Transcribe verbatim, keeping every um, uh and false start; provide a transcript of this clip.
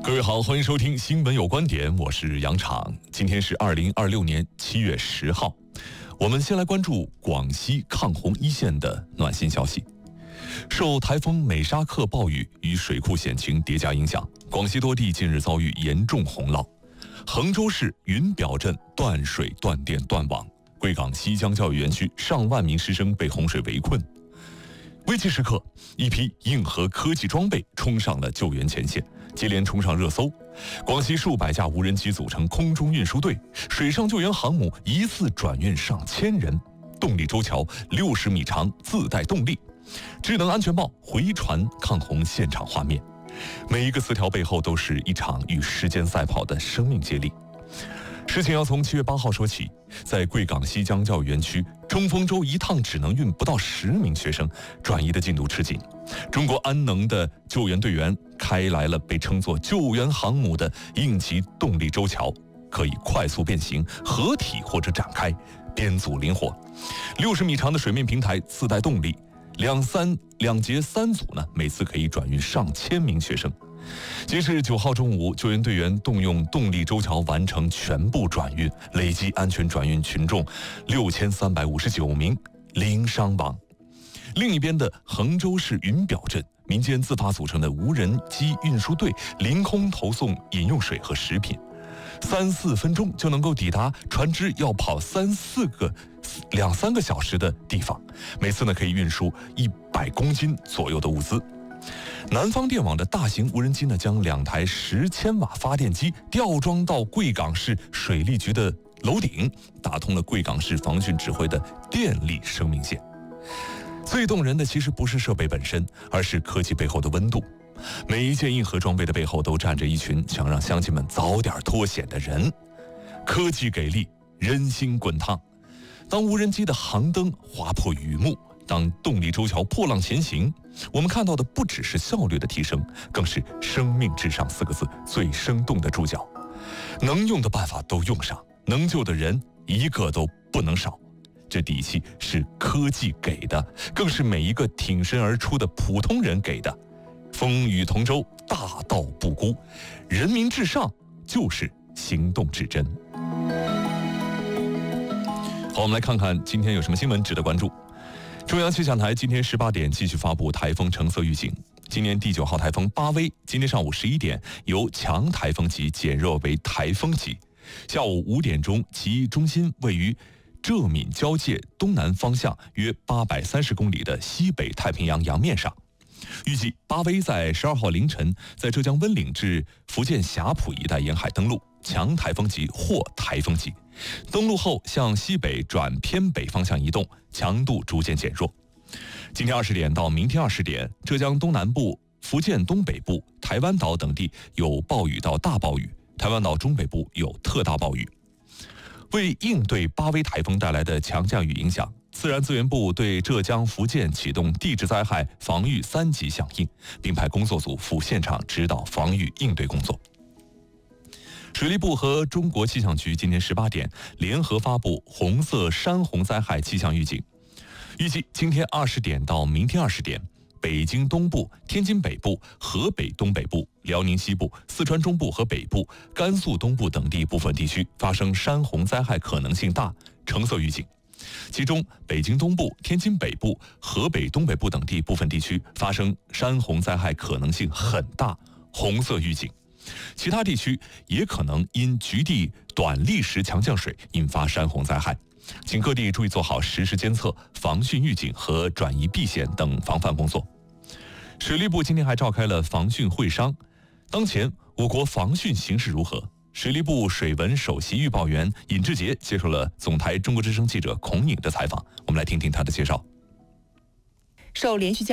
各位好，欢迎收听新闻有观点，我是杨昶。今天是二零二六年七月十号，我们先来关注广西抗洪一线的暖心消息。受台风美沙克暴雨与水库险情叠加影响，广西多地近日遭遇严重洪涝。衡州市云表镇断水、断电、断网，贵港西江教育园区上万名师生被洪水围困。危急时刻，一批硬核科技装备冲上了救援前线，接连冲上热搜。广西数百架无人机组成空中运输队，水上救援航母一次转运上千人，动力舟桥六十米长，自带动力。智能安全帽回传抗洪现场画面，每一个词条背后都是一场与时间赛跑的生命接力。事情要从七月八号说起，在贵港西江教育园区，冲锋舟一趟只能运不到十名学生，转移的进度吃紧。中国安能的救援队员开来了被称作救援航母的应急动力舟桥，可以快速变形、合体或者展开，编组灵活。六十米长的水面平台自带动力，两三两节三组呢，每次可以转运上千名学生。截至九号中午，救援队员动用动力舟桥完成全部转运，累计安全转运群众六千三百五十九名，零伤亡。另一边的衡州市云表镇，民间自发组成的无人机运输队凌空投送饮用水和食品，三四分钟就能够抵达船只要跑三四个两三个小时的地方，每次呢可以运输一百公斤左右的物资。南方电网的大型无人机呢，将两台十千瓦发电机吊装到贵港市水利局的楼顶，打通了贵港市防汛指挥的电力生命线。最动人的其实不是设备本身，而是科技背后的温度。每一件硬核装备的背后都站着一群想让乡亲们早点脱险的人。科技给力，人心滚烫。当无人机的航灯划破雨幕，当动力舟桥破浪前行，我们看到的不只是效率的提升，更是生命至上四个字最生动的注脚。能用的办法都用上，能救的人一个都不能少。这底气是科技给的，更是每一个挺身而出的普通人给的。风雨同舟，大道不孤，人民至上就是行动至真。好，我们来看看今天有什么新闻值得关注。中央气象台今天十八点继续发布台风橙色预警。今年第九号台风巴威今天上午十一点由强台风级减弱为台风级，下午五点钟其中心位于浙闽交界东南方向约八百三十公里的西北太平洋洋面上。预计巴威在十二号凌晨在浙江温岭至福建霞浦一带沿海登陆，强台风级或台风级。登陆后向西北转偏北方向移动，强度逐渐减弱。今天二十点到明天二十点，浙江东南部、福建东北部、台湾岛等地有暴雨到大暴雨，台湾岛中北部有特大暴雨。为应对巴威台风带来的强降雨影响，自然资源部对浙江、福建启动地质灾害防御三级响应，并派工作组赴现场指导防御应对工作。水利部和中国气象局今天十八点联合发布红色山洪灾害气象预警，预计今天二十点到明天二十点，北京东部、天津北部、河北东北部、辽宁西部、四川中部和北部、甘肃东部等地部分地区发生山洪灾害可能性大，橙色预警。其中，北京东部、天津北部、河北东北部等地部分地区发生山洪灾害可能性很大，红色预警。其他地区也可能因局地短历时强降水引发山洪灾害，请各地注意做好实时监测、防汛预警和转移避险等防范工作。水利部今天还召开了防汛会商，当前我国防汛形势如何？水利部水文首席预报员尹志杰接受了总台中国之声记者孔颖的采访，我们来听听他的介绍。 受连续降